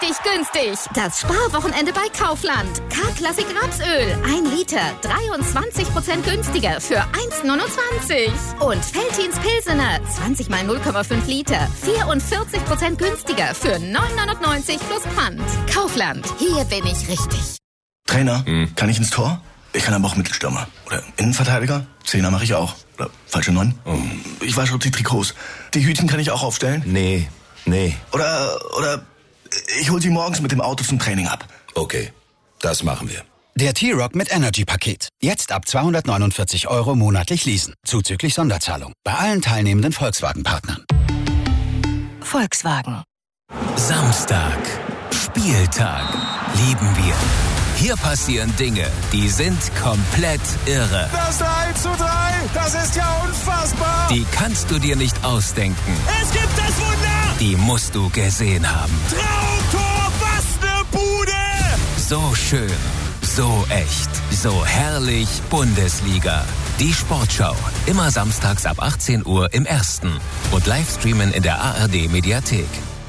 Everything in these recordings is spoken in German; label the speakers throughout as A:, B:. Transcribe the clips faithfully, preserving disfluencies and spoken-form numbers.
A: richtig günstig. Das Sparwochenende bei Kaufland. K-Klassik Rapsöl. ein Liter. dreiundzwanzig Prozent günstiger für eins neunundzwanzig. Und Veltins Pilsener. zwanzig mal null Komma fünf Liter. vierundvierzig Prozent günstiger für neun neunundneunzig plus Pfand. Kaufland. Hier bin ich richtig.
B: Trainer, hm. kann ich ins Tor? Ich kann aber auch Mittelstürmer. Oder Innenverteidiger. Zehner mache ich auch. Oder falsche Neun. Oh. Ich wasche die Trikots. Die Hütchen kann ich auch aufstellen?
C: Nee, nee.
B: Oder, oder ich hol sie morgens mit dem Auto zum Training ab.
C: Okay, das machen wir.
D: Der T-Rock mit Energy-Paket. Jetzt ab zweihundertneunundvierzig Euro monatlich leasen. Zuzüglich Sonderzahlung. Bei allen teilnehmenden Volkswagen-Partnern.
E: Volkswagen.
F: Samstag. Spieltag. Lieben wir. Hier passieren Dinge, die sind komplett irre.
G: Das drei zu drei, das ist ja unfassbar.
F: Die kannst du dir nicht ausdenken.
G: Es gibt das Wunder.
F: Die musst du gesehen haben.
G: Traumtor, was ne Bude.
F: So schön, so echt, so herrlich Bundesliga. Die Sportschau, immer samstags ab achtzehn Uhr im Ersten und Livestreamen in der A R D-Mediathek.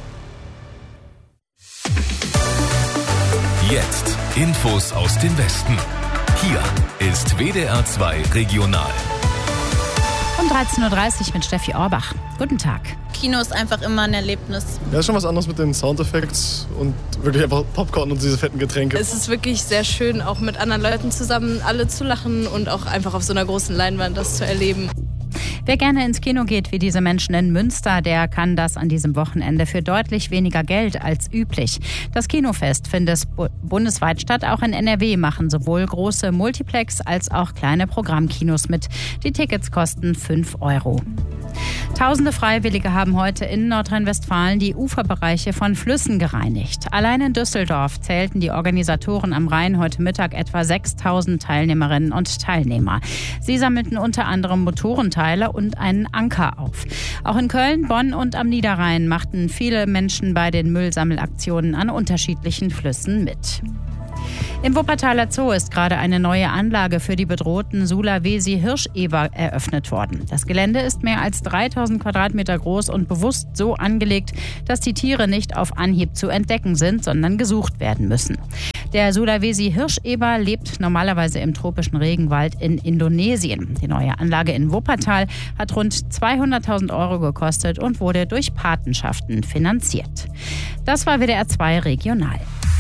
H: Jetzt Infos aus dem Westen. Hier ist W D R zwei Regional.
I: Um dreizehn Uhr dreißig mit Steffi Orbach. Guten Tag.
J: Kino ist einfach immer ein Erlebnis.
K: Ja, ist schon was anderes mit den Soundeffekts und wirklich einfach Popcorn und diese fetten Getränke.
L: Es ist wirklich sehr schön, auch mit anderen Leuten zusammen alle zu lachen und auch einfach auf so einer großen Leinwand das zu erleben.
I: Wer gerne ins Kino geht, wie diese Menschen in Münster, der kann das an diesem Wochenende für deutlich weniger Geld als üblich. Das Kinofest findet bundesweit statt. Auch in N R W machen sowohl große Multiplex als auch kleine Programmkinos mit. Die Tickets kosten fünf Euro. Tausende Freiwillige haben heute in Nordrhein-Westfalen die Uferbereiche von Flüssen gereinigt. Allein in Düsseldorf zählten die Organisatoren am Rhein heute Mittag etwa sechstausend Teilnehmerinnen und Teilnehmer. Sie sammelten unter anderem Motorenteile und einen Anker auf. Auch in Köln, Bonn und am Niederrhein machten viele Menschen bei den Müllsammelaktionen an unterschiedlichen Flüssen mit. Im Wuppertaler Zoo ist gerade eine neue Anlage für die bedrohten Sulawesi-Hirscheber eröffnet worden. Das Gelände ist mehr als dreitausend Quadratmeter groß und bewusst so angelegt, dass die Tiere nicht auf Anhieb zu entdecken sind, sondern gesucht werden müssen. Der Sulawesi-Hirscheber lebt normalerweise im tropischen Regenwald in Indonesien. Die neue Anlage in Wuppertal hat rund zweihunderttausend Euro gekostet und wurde durch Patenschaften finanziert. Das war W D R zwei Regional.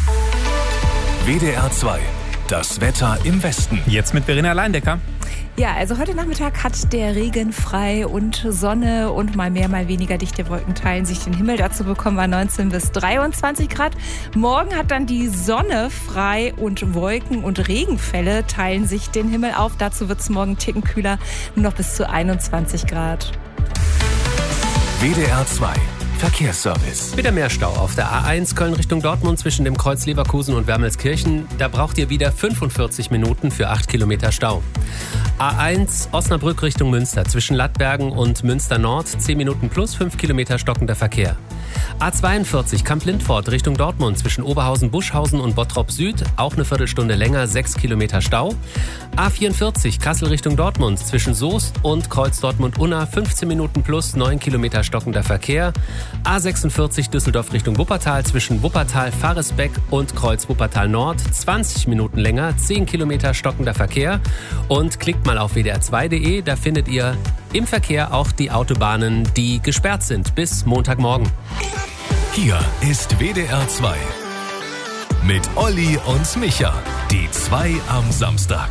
H: W D R zwei, das Wetter im Westen.
M: Jetzt mit Verena Leindecker.
N: Ja, also heute Nachmittag hat der Regen frei und Sonne und mal mehr, mal weniger dichte Wolken teilen sich den Himmel. Dazu bekommen wir neunzehn bis dreiundzwanzig Grad. Morgen hat dann die Sonne frei und Wolken und Regenfälle teilen sich den Himmel auf. Dazu wird es morgen einen Ticken kühler, nur noch bis zu einundzwanzig Grad.
H: W D R zwei. Verkehrsservice.
M: Wieder mehr Stau auf der A eins Köln Richtung Dortmund zwischen dem Kreuz Leverkusen und Wermelskirchen. Da braucht ihr wieder fünfundvierzig Minuten für acht Kilometer Stau. A eins Osnabrück Richtung Münster zwischen Lattbergen und Münster Nord zehn Minuten plus fünf Kilometer stockender Verkehr. A zweiundvierzig Kamp-Lindfort Richtung Dortmund zwischen Oberhausen, Buschhausen und Bottrop Süd auch eine Viertelstunde länger, sechs Kilometer Stau. A vierundvierzig Kassel Richtung Dortmund zwischen Soest und Kreuz Dortmund-Unna fünfzehn Minuten plus neun Kilometer stockender Verkehr. A sechsundvierzig Düsseldorf Richtung Wuppertal zwischen Wuppertal-Faresbeck und Kreuz Wuppertal Nord zwanzig Minuten länger, zehn Kilometer stockender Verkehr. Und klickt mal auf W D R zwei punkt de, da findet ihr im Verkehr auch die Autobahnen, die gesperrt sind bis Montagmorgen.
H: Hier ist W D R zwei mit Olli und Micha, die zwei am Samstag.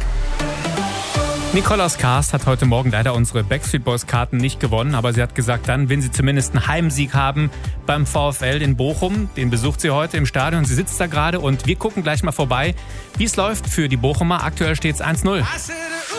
M: Nicole aus Karst hat heute Morgen leider unsere Backstreet Boys Karten nicht gewonnen, aber sie hat gesagt, dann, wenn sie zumindest einen Heimsieg haben beim VfL in Bochum, den besucht sie heute im Stadion. Sie sitzt da gerade und wir gucken gleich mal vorbei, wie es läuft für die Bochumer. Aktuell steht es eins null.